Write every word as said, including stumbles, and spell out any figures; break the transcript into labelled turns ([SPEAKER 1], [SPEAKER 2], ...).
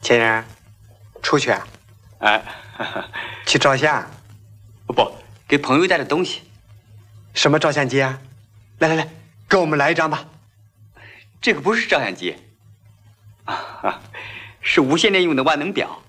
[SPEAKER 1] 亲人，出去啊？
[SPEAKER 2] 哎，
[SPEAKER 1] 去照相？
[SPEAKER 2] 不，给朋友带的东西。
[SPEAKER 1] 什么照相机啊？来来来，给我们来一张吧。
[SPEAKER 2] 这个不是照相机，啊，是无线电用的万能表。